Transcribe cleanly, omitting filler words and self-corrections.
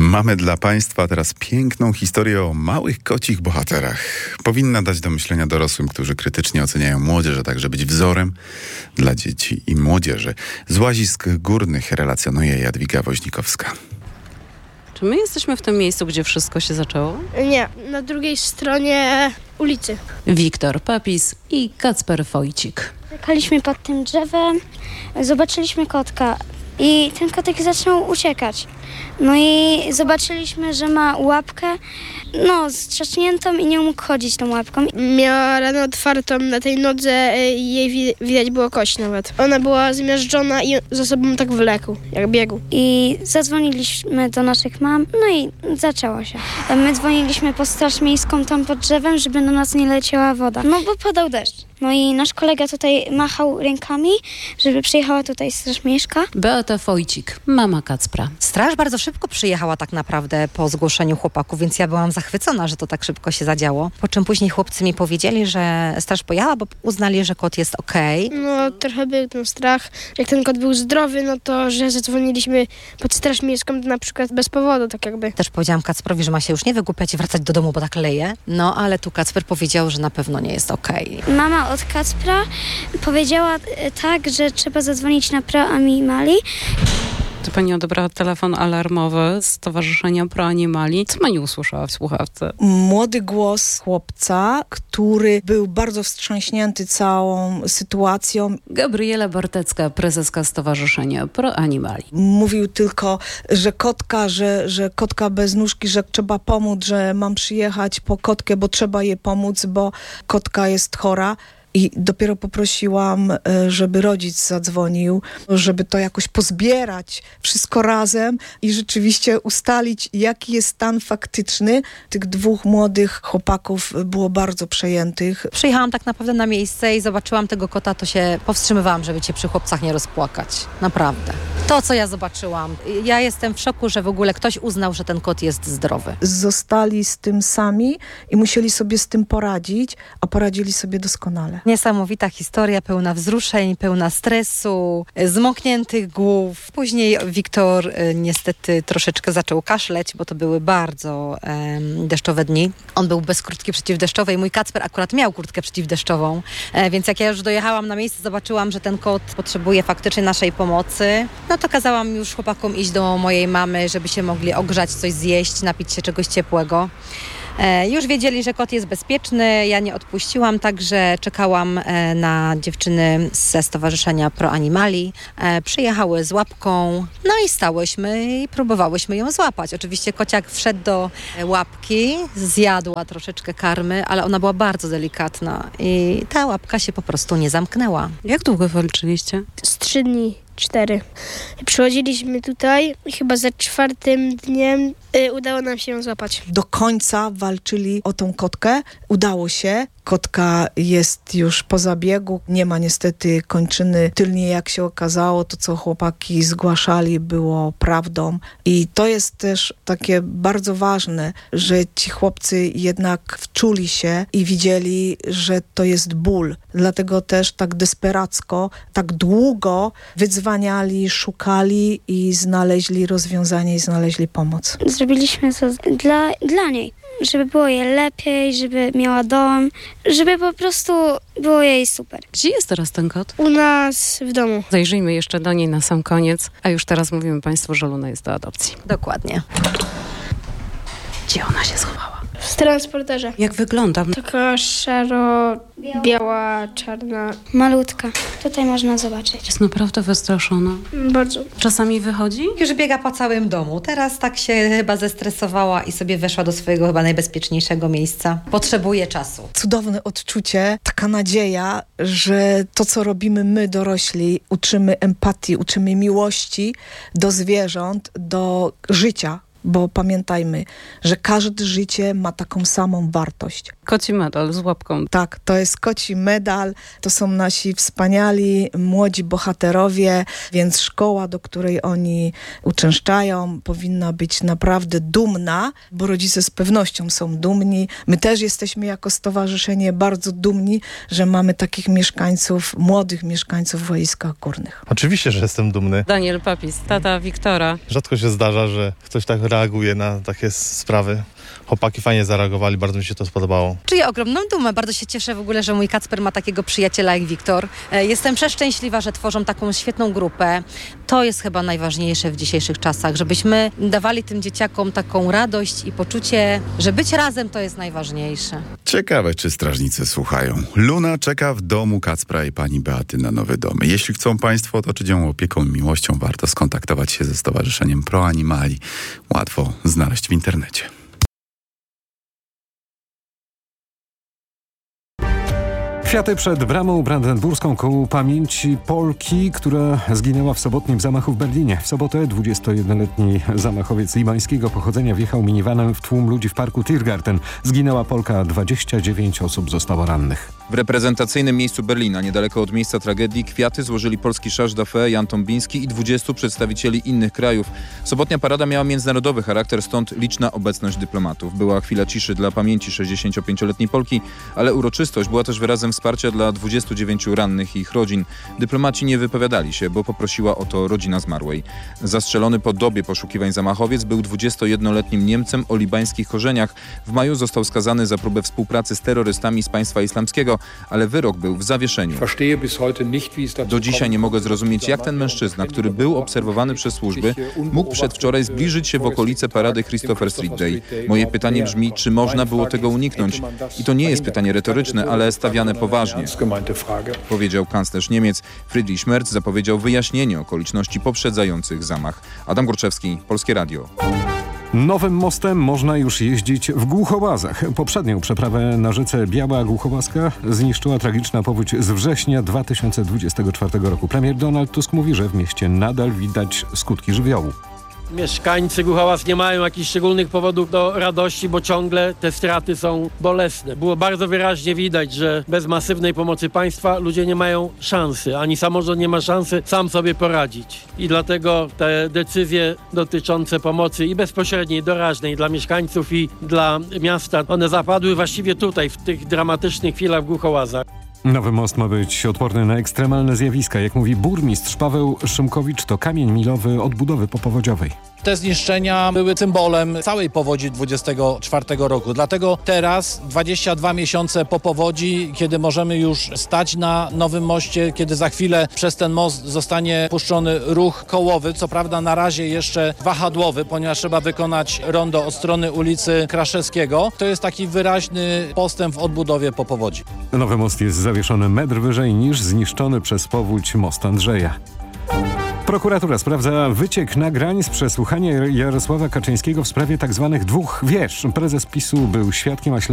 Mamy dla Państwa teraz piękną historię o małych kocich bohaterach. Powinna dać do myślenia dorosłym, którzy krytycznie oceniają młodzież, a także być wzorem dla dzieci i młodzieży. Z Łazisk Górnych relacjonuje Jadwiga Woźnikowska. Czy my jesteśmy w tym miejscu, gdzie wszystko się zaczęło? Nie, na drugiej stronie ulicy. Wiktor Papis i Kacper Wojcik. Czekaliśmy pod tym drzewem, zobaczyliśmy kotka i ten kotek zaczął uciekać. No i zobaczyliśmy, że ma łapkę, strzaśniętą i nie mógł chodzić tą łapką. Miała ranę otwartą na tej nodze i jej widać było kość nawet. Ona była zmiażdżona i za sobą tak wlekł, jak biegł. I zadzwoniliśmy do naszych mam, no i zaczęło się. My dzwoniliśmy po straż miejską tam pod drzewem, żeby na nas nie leciała woda. No bo padał deszcz. No i nasz kolega tutaj machał rękami, żeby przyjechała tutaj straż miejska. Beata Wojcik, mama Kacpra. Straż bardzo szybko przyjechała tak naprawdę po zgłoszeniu chłopaków, więc ja byłam zachwycona, że to tak szybko się zadziało. Po czym później chłopcy mi powiedzieli, że straż pojechała, bo uznali, że kot jest okej. No trochę był ten strach. Jak ten kot był zdrowy, no to że zadzwoniliśmy pod straż miejską na przykład bez powodu, tak jakby. Też powiedziałam Kacprowi, że ma się już nie wygłupiać i wracać do domu, bo tak leje. No ale tu Kacper powiedział, że na pewno nie jest okej. Mama od Kacpra powiedziała tak, że trzeba zadzwonić na Pro Animali. To pani odebrała telefon alarmowy z Stowarzyszenia Pro Animali. Co pani usłyszała w słuchawce? Młody głos chłopca, który był bardzo wstrząśnięty całą sytuacją. Gabriela Bartecka, prezeska Stowarzyszenia Pro Animali. Mówił tylko, że kotka, że kotka bez nóżki, że trzeba pomóc, że mam przyjechać po kotkę, bo trzeba jej pomóc, bo kotka jest chora. I dopiero poprosiłam, żeby rodzic zadzwonił, żeby to jakoś pozbierać wszystko razem i rzeczywiście ustalić, jaki jest stan faktyczny. Tych dwóch młodych chłopaków było bardzo przejętych. Przyjechałam tak naprawdę na miejsce i zobaczyłam tego kota, to się powstrzymywałam, żeby cię przy chłopcach nie rozpłakać. Naprawdę. To, co ja zobaczyłam. Ja jestem w szoku, że w ogóle ktoś uznał, że ten kot jest zdrowy. Zostali z tym sami i musieli sobie z tym poradzić, a poradzili sobie doskonale. Niesamowita historia, pełna wzruszeń, pełna stresu, zmokniętych głów. Później Wiktor niestety troszeczkę zaczął kaszleć, bo to były bardzo deszczowe dni. On był bez kurtki przeciwdeszczowej. Mój Kacper akurat miał kurtkę przeciwdeszczową, więc jak ja już dojechałam na miejsce, zobaczyłam, że ten kot potrzebuje faktycznie naszej pomocy. No to kazałam już chłopakom iść do mojej mamy, żeby się mogli ogrzać, coś zjeść, napić się czegoś ciepłego. Już wiedzieli, że kot jest bezpieczny, ja nie odpuściłam, także czekałam na dziewczyny ze Stowarzyszenia Pro Animali. Przyjechały z łapką, no i stałyśmy i próbowałyśmy ją złapać. Oczywiście kociak wszedł do łapki, zjadła troszeczkę karmy, ale ona była bardzo delikatna i ta łapka się po prostu nie zamknęła. Jak długo walczyliście? Z 3 dni. 4. Przychodziliśmy tutaj i chyba za 4. dniem udało nam się ją złapać. Do końca walczyli o tą kotkę. Udało się. Kotka jest już po zabiegu. Nie ma niestety kończyny tylnie, jak się okazało. To, co chłopaki zgłaszali, było prawdą. I to jest też takie bardzo ważne, że ci chłopcy jednak wczuli się i widzieli, że to jest ból. Dlatego też tak desperacko, tak długo wydzwaniali, szukali i znaleźli rozwiązanie i znaleźli pomoc. Zrobiliśmy to dla niej, żeby było jej lepiej, żeby miała dom, żeby po prostu było jej super. Gdzie jest teraz ten kot? U nas w domu. Zajrzyjmy jeszcze do niej na sam koniec, a już teraz mówimy Państwu, że Luna jest do adopcji. Dokładnie. Gdzie ona się schowała? W transporterze. Jak wygląda? Taka szaro-biała, czarna. Malutka. Tutaj można zobaczyć. Jest naprawdę wystraszona. Bardzo. Czasami wychodzi? Już biega po całym domu. Teraz tak się chyba zestresowała i sobie weszła do swojego chyba najbezpieczniejszego miejsca. Potrzebuje czasu. Cudowne odczucie, taka nadzieja, że to, co robimy my dorośli, uczymy empatii, uczymy miłości do zwierząt, do życia. Bo pamiętajmy, że każde życie ma taką samą wartość. Koci medal z łapką. Tak, to jest koci medal, to są nasi wspaniali, młodzi bohaterowie, więc szkoła, do której oni uczęszczają, powinna być naprawdę dumna, bo rodzice z pewnością są dumni. My też jesteśmy jako stowarzyszenie bardzo dumni, że mamy takich mieszkańców, młodych mieszkańców w Wojskach Górnych. Oczywiście, że jestem dumny. Daniel Papis, tata Wiktora. Rzadko się zdarza, że ktoś tak reaguje na takie sprawy. Chłopaki fajnie zareagowali, bardzo mi się to spodobało. Czuję ogromną dumę. Bardzo się cieszę w ogóle, że mój Kacper ma takiego przyjaciela jak Wiktor. Jestem przeszczęśliwa, że tworzą taką świetną grupę. To jest chyba najważniejsze w dzisiejszych czasach, żebyśmy dawali tym dzieciakom taką radość i poczucie, że być razem to jest najważniejsze. Ciekawe, czy strażnicy słuchają. Luna czeka w domu Kacpra i pani Beaty na nowy dom. Jeśli chcą państwo otoczyć ją opieką i miłością, warto skontaktować się ze Stowarzyszeniem Pro Animali. Łatwo znaleźć w internecie. Kwiaty przed bramą brandenburską ku pamięci Polki, która zginęła w sobotnim zamachu w Berlinie. W sobotę 21-letni zamachowiec libańskiego pochodzenia wjechał minivanem w tłum ludzi w parku Tiergarten. Zginęła Polka, 29 osób zostało rannych. W reprezentacyjnym miejscu Berlina, niedaleko od miejsca tragedii, kwiaty złożyli polski Charles d'Affaires Jan Tombiński i 20 przedstawicieli innych krajów. Sobotnia parada miała międzynarodowy charakter, stąd liczna obecność dyplomatów. Była chwila ciszy dla pamięci 65-letniej Polki, ale uroczystość była też wyrazem wsparcia dla 29 rannych i ich rodzin. Dyplomaci nie wypowiadali się, bo poprosiła o to rodzina zmarłej. Zastrzelony po dobie poszukiwań zamachowiec był 21-letnim Niemcem o libańskich korzeniach. W maju został skazany za próbę współpracy z terrorystami z państwa islamskiego, ale wyrok był w zawieszeniu. Do dzisiaj nie mogę zrozumieć, jak ten mężczyzna, który był obserwowany przez służby, mógł przedwczoraj zbliżyć się w okolice parady Christopher Street Day. Moje pytanie brzmi, czy można było tego uniknąć? I to nie jest pytanie retoryczne, ale stawiane poważnie, powiedział kanclerz Niemiec. Friedrich Merz zapowiedział wyjaśnienie okoliczności poprzedzających zamach. Adam Górczewski, Polskie Radio. Nowym mostem można już jeździć w Głuchołazach. Poprzednią przeprawę na rzece Biała Głuchołaska zniszczyła tragiczna powódź z września 2024 roku. Premier Donald Tusk mówi, że w mieście nadal widać skutki żywiołu. Mieszkańcy Głuchołaz nie mają jakichś szczególnych powodów do radości, bo ciągle te straty są bolesne. Było bardzo wyraźnie widać, że bez masywnej pomocy państwa ludzie nie mają szansy, ani samorząd nie ma szansy sam sobie poradzić. I dlatego te decyzje dotyczące pomocy i bezpośredniej, doraźnej dla mieszkańców i dla miasta, one zapadły właściwie tutaj, w tych dramatycznych chwilach w Głuchołazach. Nowy most ma być odporny na ekstremalne zjawiska. Jak mówi burmistrz Paweł Szymkowicz, to kamień milowy odbudowy popowodziowej. Te zniszczenia były symbolem całej powodzi 24 roku. Dlatego teraz, 22 miesiące po powodzi, kiedy możemy już stać na nowym moście, kiedy za chwilę przez ten most zostanie puszczony ruch kołowy, co prawda na razie jeszcze wahadłowy, ponieważ trzeba wykonać rondo od strony ulicy Kraszewskiego. To jest taki wyraźny postęp w odbudowie po powodzi. Nowy most jest zawieszony metr wyżej niż zniszczony przez powódź most Andrzeja. Prokuratura sprawdza wyciek nagrań z przesłuchania Jarosława Kaczyńskiego w sprawie tzw. 2 wież. Prezes PiS-u był świadkiem, a